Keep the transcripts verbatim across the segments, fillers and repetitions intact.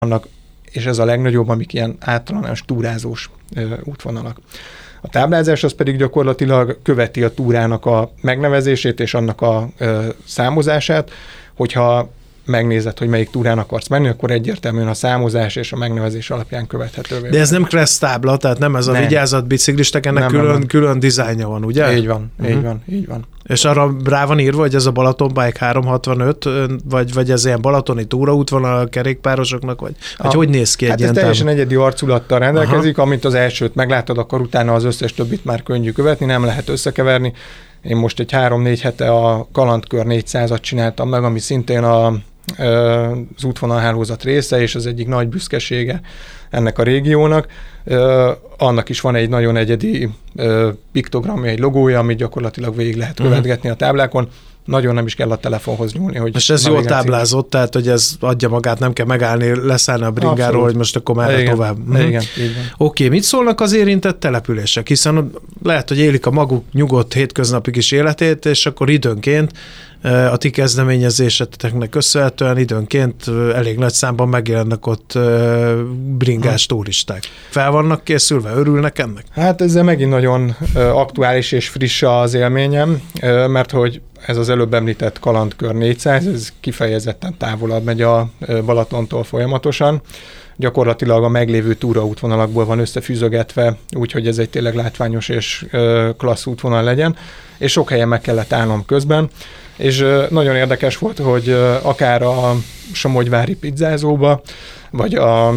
vannak, és ez a legnagyobb, amik ilyen általános túrázós ö, útvonalak. A táblázás az pedig gyakorlatilag követi a túrának a megnevezését és annak a ö, számozását, hogyha megnézed, hogy melyik túrán akarsz menni, akkor egyértelműen a számozás és a megnevezés alapján követhetővé. De ez nem kressz tábla, tehát nem ez a nem. vigyázat biciklistek, ennek nem, külön, nem. külön dizájnja van, ugye? Így van, uh-huh. így van, így van. És arra rá van írva, hogy ez a Balaton Bike háromszázhatvanöt, vagy, vagy ez ilyen balatoni túraútvonal a kerékpárosoknak, vagy, vagy hogy néz ki egy hát ilyen ez teljesen táv... egyedi arculattal rendelkezik, Aha. amit az elsőt meglátod, akkor utána az összes többit már könnyű követni, nem lehet összekeverni. Én most egy három-négy hete a Kalandkör négyszázat csináltam meg, ami szintén a, az útvonalhálózat része, és az egyik nagy büszkesége ennek a régiónak. Annak is van egy nagyon egyedi piktogramja, egy logója, amit gyakorlatilag végig lehet követgetni a táblákon. Nagyon nem is kell a telefonhoz nyúlni. Hogy és ez jól táblázott, tehát hogy ez adja magát, nem kell megállni, leszállni a bringáról, Abszolút. Hogy most akkor már tovább. Igen, igen, így van. Oké, mit szólnak az érintett települések? Hiszen lehet, hogy élik a maguk nyugodt hétköznapi kis életét, és akkor időnként a ti kezdeményezéseteknek köszönhetően időnként elég nagy számban megjelennek ott bringás hmm. turisták. Fel vannak készülve, örülnek ennek? Hát ezzel megint nagyon aktuális és friss az élményem, mert hogy ez az előbb említett Kalandkör négyszáz, ez kifejezetten távolabb megy a Balatontól folyamatosan. Gyakorlatilag a meglévő túraútvonalakból van összefűzögetve, úgyhogy ez egy tényleg látványos és klassz útvonal legyen, és sok helyen meg kellett állnom közben, és nagyon érdekes volt, hogy akár a Somogyvári pizzázóba, vagy a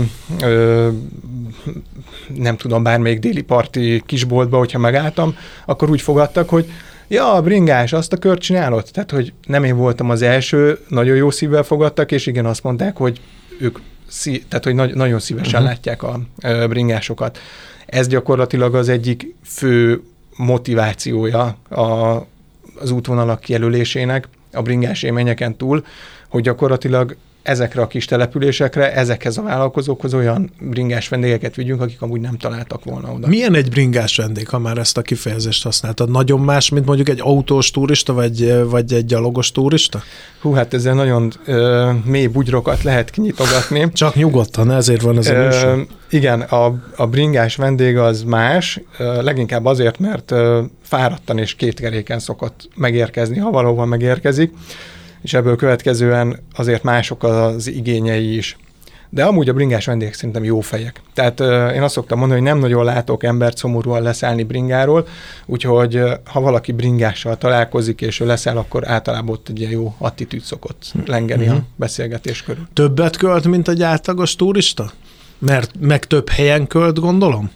nem tudom, bármelyik déli parti kisboltba, hogyha megálltam, akkor úgy fogadtak, hogy ja, bringás, azt a kört csinálod? Tehát, hogy nem én voltam az első, nagyon jó szívvel fogadtak, és igen, azt mondták, hogy ők szí- tehát, hogy nagy- nagyon szívesen uh-huh. látják a bringásokat. Ez gyakorlatilag az egyik fő motivációja a, az útvonalak kijelölésének, a bringás élményeken túl, hogy gyakorlatilag ezekre a kis településekre, ezekhez a vállalkozókhoz olyan bringás vendégeket vigyünk, akik amúgy nem találtak volna oda. Milyen egy bringás vendég, ha már ezt a kifejezést használtad? Nagyon más, mint mondjuk egy autós turista, vagy, vagy egy gyalogos turista? Hú, hát ezzel nagyon ö, mély bugyrokat lehet kinyitogatni. Csak nyugodtan, ezért van ez a műsor. Igen, a, a bringás vendég az más, ö, leginkább azért, mert ö, fáradtan és kétkeréken szokott megérkezni, ha valóban megérkezik, és ebből következően azért mások az igényei is. De amúgy a bringás vendégek szerintem jó fejek. Tehát euh, én azt szoktam mondani, hogy nem nagyon látok embert szomorúan leszállni bringáról, úgyhogy ha valaki bringással találkozik, és ő leszáll, akkor általában ott egy ilyen jó attitűd szokott lengeni mm-hmm. a beszélgetés körül. Többet költ, mint egy átlagos turista? Mert meg több helyen költ, gondolom?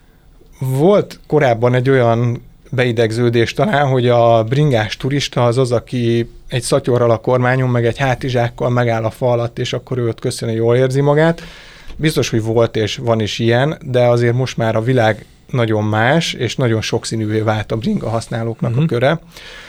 Volt korábban egy olyan beidegződés talán, hogy a bringás turista az az, aki egy szatyorral a kormányon, meg egy hátizsákkal megáll a fa alatt, és akkor ő ott köszönő jól érzi magát. Biztos, hogy volt és van is ilyen, de azért most már a világ nagyon más, és nagyon sokszínűvé vált a bringa használóknak uh-huh. a köre.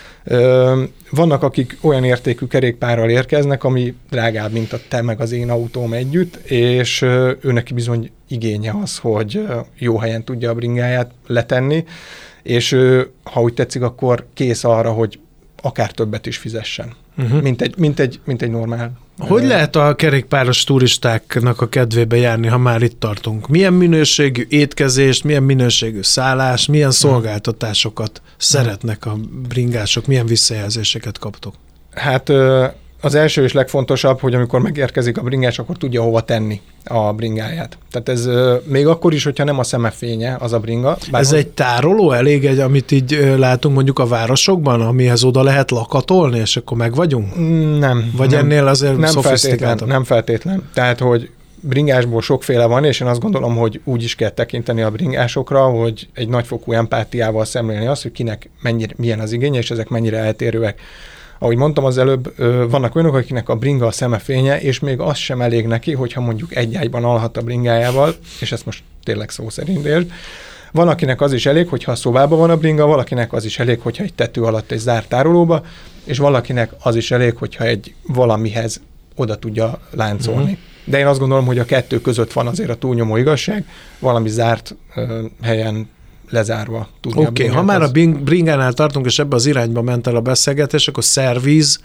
Vannak, akik olyan értékű kerékpárral érkeznek, ami drágább, mint a te meg az én autóm együtt, és ő neki bizony igénye az, hogy jó helyen tudja a bringáját letenni, és ő, ha úgy tetszik, akkor kész arra, hogy akár többet is fizessen, uh-huh. mint, egy, mint, egy, mint egy normál. Hogy uh, lehet a kerékpáros turistáknak a kedvébe járni, ha már itt tartunk? Milyen minőségű étkezést, milyen minőségű szállás, milyen szolgáltatásokat uh. szeretnek a bringások, milyen visszajelzéseket kaptok? Hát az első és legfontosabb, hogy amikor megérkezik a bringás, akkor tudja hova tenni a bringáját. Tehát ez még akkor is, hogyha nem a szemefénye az a bringa. Ez egy tároló elég, egy, amit így látunk mondjuk a városokban, amihez oda lehet lakatolni, és akkor meg vagyunk? Nem. Vagy nem, ennél azért nem szofisztikáltabb? Nem feltétlen. Tehát, hogy bringásból sokféle van, és én azt gondolom, hogy úgy is kell tekinteni a bringásokra, hogy egy nagyfokú empátiával szemlélni azt, hogy kinek mennyire, milyen az igénye, és ezek mennyire eltérőek. Ahogy mondtam az előbb, vannak olyanok, akiknek a bringa a szemefénye, és még az sem elég neki, hogyha mondjuk egy ágyban alhat a bringájával, és ezt most tényleg szó szerint értsd. Van, akinek az is elég, hogyha a szobában van a bringa, valakinek az is elég, hogyha egy tető alatt egy zárt tárolóba, és valakinek az is elég, hogyha egy valamihez oda tudja láncolni. Uh-huh. De én azt gondolom, hogy a kettő között van azért a túlnyomó igazság, valami zárt uh, helyen lezárva tudni. Oké, okay, ha már a bringánál tartunk, és ebbe az irányba ment el a beszélgetés, akkor szervíz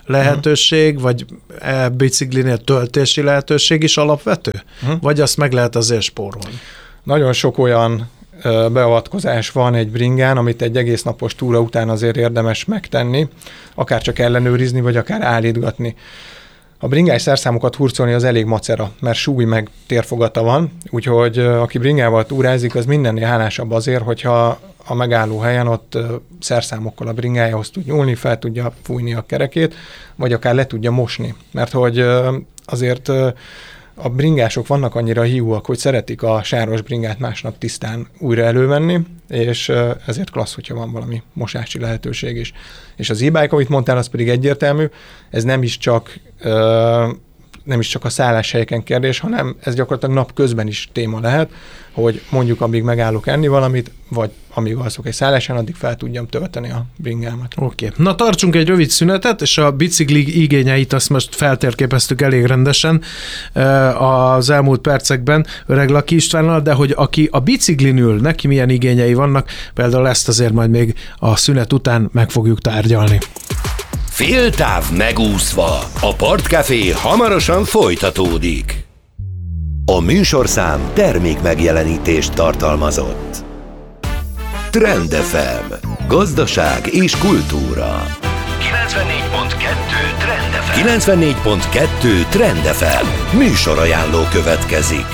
lehetőség, uh-huh. vagy e biciklinél töltési lehetőség is alapvető? Uh-huh. Vagy azt meg lehet azért spórolni? Nagyon sok olyan beavatkozás van egy bringán, amit egy egész napos túra után azért érdemes megtenni, akár csak ellenőrizni, vagy akár állítgatni. A bringás szerszámokat hurcolni az elég macera, mert súly meg térfogata van, úgyhogy aki bringával túrázik, az mindennél hálásabb azért, hogyha a megálló helyen ott szerszámokkal a bringájához tud nyúlni, fel tudja fújni a kerekét, vagy akár le tudja mosni, mert hogy azért a bringások vannak annyira hiúak, hogy szeretik a sáros bringát másnap tisztán újra elővenni, és ezért klassz, hogyha van valami mosási lehetőség is. És az e-bike, amit mondtál, az pedig egyértelmű, ez nem is csak, nem is csak a szálláshelyeken kérdés, hanem ez gyakorlatilag napközben is téma lehet, hogy mondjuk amíg megállok enni valamit, vagy amíg alszok egy szálláson, addig fel tudjam tölteni a bringámat. Oké. Okay. Na tartsunk egy rövid szünetet, és a bicikli igényeit azt most feltérképeztük elég rendesen az elmúlt percekben Öreg Laki Istvánnal, de hogy aki a biciklin ül, neki milyen igényei vannak, például ezt azért majd még a szünet után meg fogjuk tárgyalni. Féltáv megúszva. A Partcafé hamarosan folytatódik. A műsorszám termék megjelenítést tartalmazott. Trend ef em. Gazdaság és kultúra. kilencvennégy pont kettő Trend ef em. kilencvennégy pont kettő Trend ef em. Műsorajánló következik.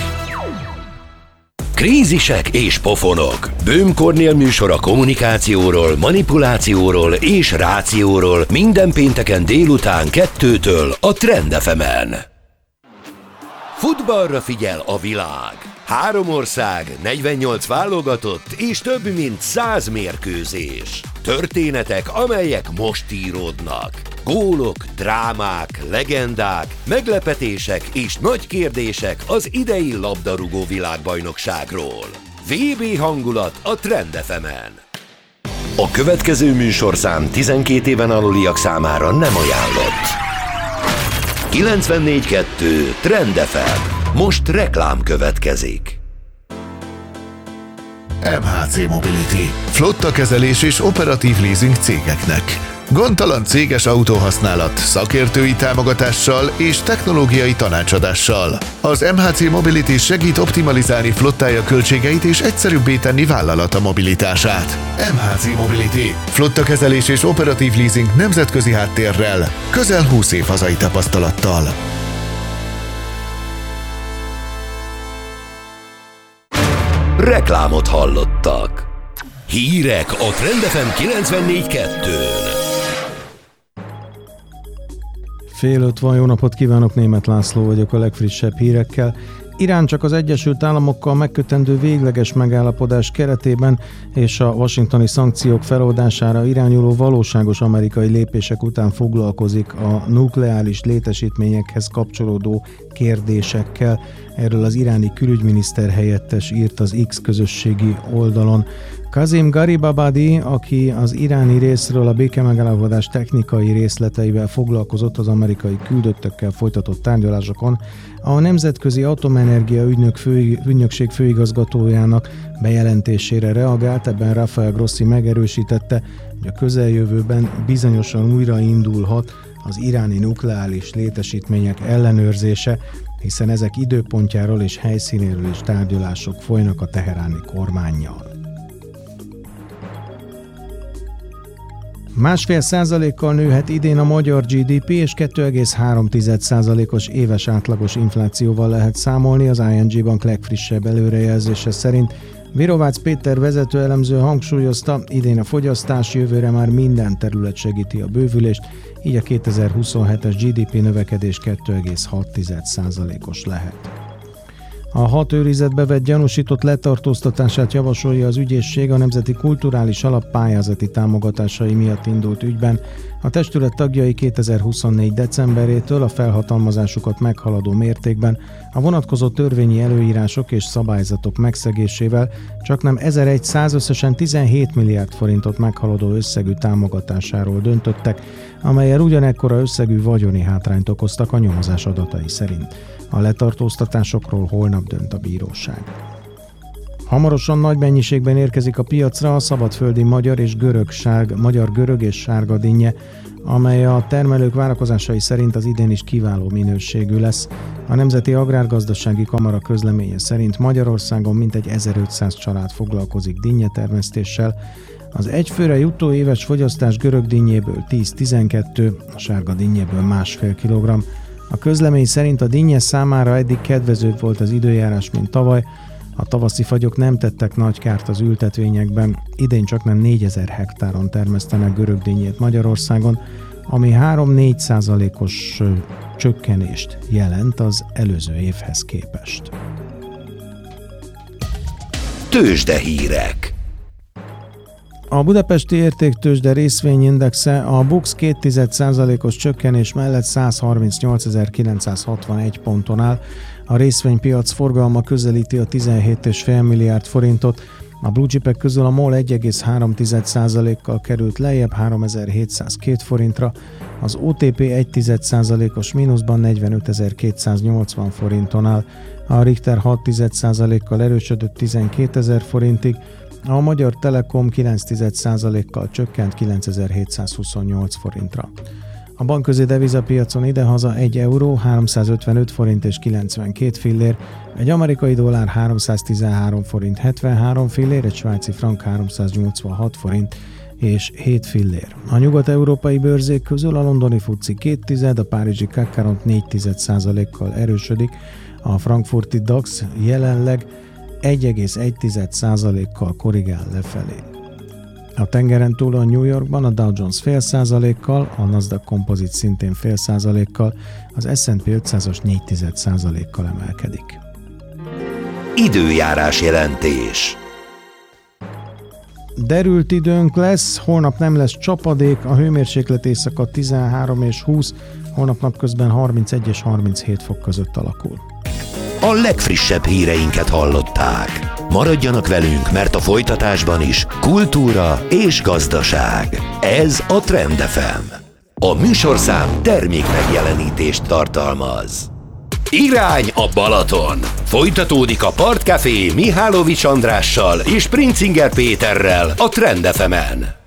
Krízisek és pofonok. Böhm Kornél műsor a kommunikációról, manipulációról és rációról minden pénteken délután kettőtől a Trend ef emen. Futballra figyel a világ. Három ország, negyvennyolc válogatott és több mint száz mérkőzés. Történetek, amelyek most íródnak. Gólok, drámák, legendák, meglepetések és nagy kérdések az idei labdarúgó világbajnokságról. vé bé hangulat a Trend ef emen. A következő műsorszám tizenkét éven aluliak számára nem ajánlott. kilencvennégy kettő Trend ef em. Most reklám következik. em há cé Mobility. Flottakezelés és operatív leasing cégeknek. Gondtalan céges autóhasználat, szakértői támogatással és technológiai tanácsadással. Az em há cé Mobility segít optimalizálni flottája költségeit és egyszerűbbé tenni vállalata mobilitását. em há cé Mobility. Flottakezelés és operatív leasing nemzetközi háttérrel, közel húsz év hazai tapasztalattal. Reklámot hallottak. Hírek a Trend ef em kilencvennégy kettőn. Fél öt van, jó napot kívánok, Németh László vagyok a legfrissebb hírekkel. Irán csak az Egyesült Államokkal megkötendő végleges megállapodás keretében és a washingtoni szankciók feloldására irányuló valóságos amerikai lépések után foglalkozik a nukleáris létesítményekhez kapcsolódó kérdésekkel. Erről az iráni külügyminiszter helyettes írt az X közösségi oldalon. Kazim Garibabadi, aki az iráni részről a békemegállapodás technikai részleteivel foglalkozott az amerikai küldöttekkel folytatott tárgyalásokon, a Nemzetközi Atomenergia Ügynök fő, ügynökség főigazgatójának bejelentésére reagált. Ebben Rafael Grossi megerősítette, hogy a közeljövőben bizonyosan újraindulhat az iráni nukleáris létesítmények ellenőrzése, hiszen ezek időpontjáról és helyszínéről is tárgyalások folynak a teheráni kormánnyal. Másfél százalékkal nőhet idén a magyar gé dé pé, és két egész három százalékos éves átlagos inflációval lehet számolni az i en gé Bank legfrissebb előrejelzése szerint. Virovácz Péter vezető elemző hangsúlyozta, idén a fogyasztás, jövőre már minden terület segíti a bővülést, így a kétezer-huszonhetes gé dé pé növekedés két egész hat százalékos lehet. A hat őrizetbe vett gyanúsított letartóztatását javasolja az ügyészség a Nemzeti Kulturális Alap pályázati támogatásai miatt indult ügyben. A testület tagjai kétezer-huszonnégy decemberétől a felhatalmazásukat meghaladó mértékben a vonatkozó törvényi előírások és szabályzatok megszegésével csaknem ezerszáz, összesen tizenhét milliárd forintot meghaladó összegű támogatásáról döntöttek, amellyel ugyanekkora összegű vagyoni hátrányt okoztak a nyomozás adatai szerint. A letartóztatásokról holnap dönt a bíróság. Hamarosan nagy mennyiségben érkezik a piacra a szabadföldi magyar és görög sárga, magyar görög és sárga dinnye, amely a termelők várakozásai szerint az idén is kiváló minőségű lesz. A Nemzeti Agrárgazdasági Kamara közleménye szerint Magyarországon mintegy ezerötszáz család foglalkozik dinnyetermesztéssel. Az egyfőre jutó éves fogyasztás görög dinnyéből tíz-tizenkettő, a sárga dinnyéből másfél kilogramm. A közlemény szerint a dinnye számára eddig kedvezőbb volt az időjárás, mint tavaly. A tavaszi fagyok nem tettek nagy kárt az ültetvényekben, idén csaknem négyezer hektáron termesztenek görög dinnyét Magyarországon, ami három-négy százalékos csökkenést jelent az előző évhez képest. Tőzsdehírek. A budapesti értéktőzsde részvényindexe a BUX két egész százalékos csökkenés mellett száz harmincnyolcezer-kilencszázhatvanegy ponton áll. A részvénypiac forgalma közelíti a tizenhét egész öt milliárd forintot. A blue chipek közül a MOL egy egész három százalékkal került lejjebb háromezer-hétszázkettő forintra, az o té pé egy százalékos mínuszban negyvenötezer-kétszáznyolcvan forinton áll, a Richter hat százalékkal erősödött tizenkétezer forintig, a Magyar Telekom kilenc százalékkal csökkent kilencezer-hétszázhuszonnyolc forintra. A bankközi devizapiacon idehaza egy euró háromszázötvenöt forint és kilencvenkét fillér, egy amerikai dollár háromszáztizenhárom forint hetvenhárom fillér, egy svájci frank háromszáznyolcvanhat forint és hét fillér. A nyugat-európai bőrzék közül a londoni fuci két tized, a párizsi cé á cé négy százalékkal erősödik, a frankfurti DAX jelenleg egy egész egy százalékkal korrigál lefelé. A tengeren túl a New Yorkban a Dow Jones fél százalékkal, a Nasdaq Composite szintén fél százalékkal, az es and pé ötszázas négy százalékkal emelkedik. Időjárás jelentés. Derült időnk lesz, holnap nem lesz csapadék, a hőmérséklet éjszaka tizenhárom és húsz, holnap napközben harmincegy és harminchét fok között alakul. A legfrissebb híreinket hallották. Maradjanak velünk, mert a folytatásban is kultúra és gazdaság. Ez a Trend ef em. A műsorszám termék megjelenítést tartalmaz. Irány a Balaton. Folytatódik a Partcafé Mihálovics Andrással és Princinger Péterrel a Trend ef emen.